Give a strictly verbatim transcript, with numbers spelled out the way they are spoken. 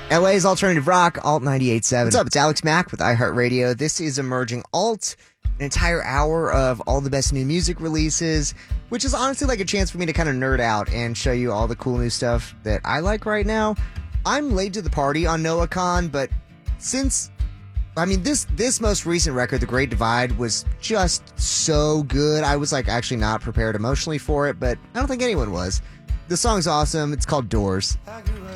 L A's Alternative Rock, Alt ninety-eight point seven. What's up? It's Alex Mack with iHeartRadio. This is Emerging Alt, an entire hour of all the best new music releases, which is honestly like a chance for me to kind of nerd out and show you all the cool new stuff that I like right now. I'm late to the party on Noah Kahan, but since, I mean, this this most recent record, The Great Divide, was just so good. I was like actually not prepared emotionally for it, but I don't think anyone was. The song's awesome. It's called Doors. I grew